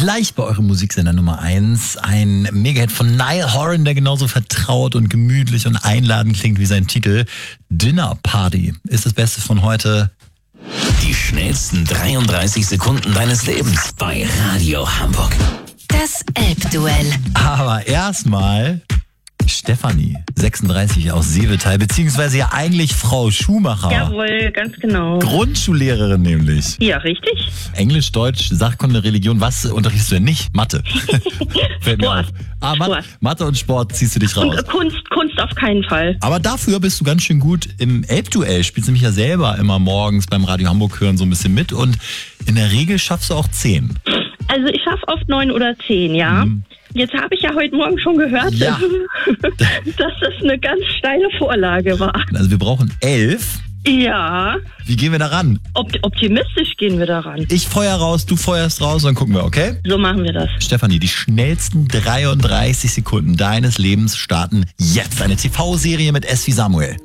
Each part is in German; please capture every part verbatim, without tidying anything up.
Gleich bei eurem Musiksender Nummer eins ein Megahit von Niall Horan, der genauso vertraut und gemütlich und einladend klingt wie sein Titel. Dinner Party ist das Beste von heute. Die schnellsten dreiunddreißig Sekunden deines Lebens bei Radio Hamburg. Das Elbduell. Aber erstmal Stefanie, sechsunddreißig aus Seevetal, beziehungsweise ja eigentlich Frau Schumacher. Jawohl, ganz genau. Grundschullehrerin nämlich. Ja, richtig. Englisch, Deutsch, Sachkunde, Religion, was unterrichtest du denn nicht? Mathe. Fällt mir auf. Ah, Mathe, Sport. Mathe und Sport ziehst du dich raus. Und Kunst, Kunst auf keinen Fall. Aber dafür bist du ganz schön gut im Elbduell. Spielst nämlich ja selber immer morgens beim Radio Hamburg hören so ein bisschen mit und in der Regel schaffst du auch zehn. Also ich schaffe oft neun oder zehn, ja. Mhm. Jetzt habe ich ja heute Morgen schon gehört, Ja. dass das eine ganz steile Vorlage war. Also wir brauchen elf. Ja, Wie gehen wir da ran? Opt- optimistisch gehen wir daran. Ich feuer raus, du feuerst raus, dann gucken wir, okay? So machen wir das. Stefanie, die schnellsten dreiunddreißig Sekunden deines Lebens starten jetzt. Eine T V-Serie mit S wie Samuel.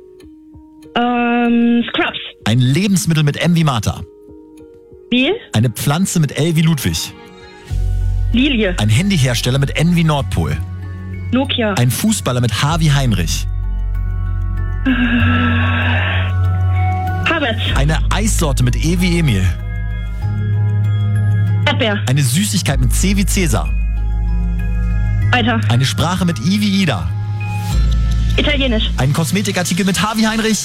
Ähm, Scrubs. Ein Lebensmittel mit M wie Martha. Wie? Eine Pflanze mit L wie Ludwig. Lilie. Ein Handyhersteller mit N wie Nordpol. Nokia. Ein Fußballer mit H wie Heinrich. Havertz. Eine Eissorte mit E wie Emil. Erdbeer. Eine Süßigkeit mit C wie Cäsar. Weiter. Eine Sprache mit I wie Ida. Italienisch. Ein Kosmetikartikel mit H wie Heinrich.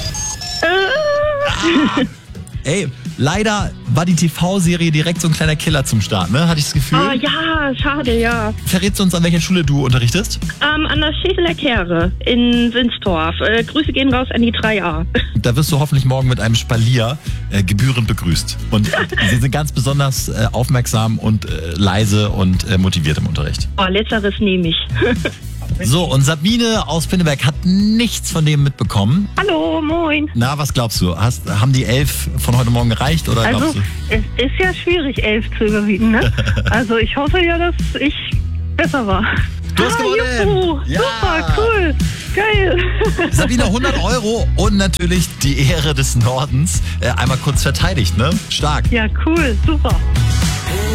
Äh, Ey, leider war die T V-Serie direkt so ein kleiner Killer zum Start, ne? Hatte ich das Gefühl? oh ja, schade, ja. Verrätst du uns, an welcher Schule du unterrichtest? Ähm, an der Schädeler Kehre in Sinstorf. Äh, Grüße gehen raus an die drei a. Da wirst du hoffentlich morgen mit einem Spalier äh, gebührend begrüßt. Und sie sind ganz besonders äh, aufmerksam und äh, leise und äh, motiviert im Unterricht. Oh, letzteres nehme ich. So, und Sabine aus Pinneberg hat nichts von dem mitbekommen. Hallo, moin. Na, was glaubst du? Hast, haben die elf von heute Morgen gereicht oder Also, glaubst du? es ist ja schwierig, elf zu überbieten, ne? Also, ich hoffe ja, dass ich besser war. Du hast ah, gewonnen! Juhu, Ja. super, cool, geil. Sabine, hundert Euro und natürlich die Ehre des Nordens. Äh, einmal kurz verteidigt, ne? Stark. Ja, cool, super.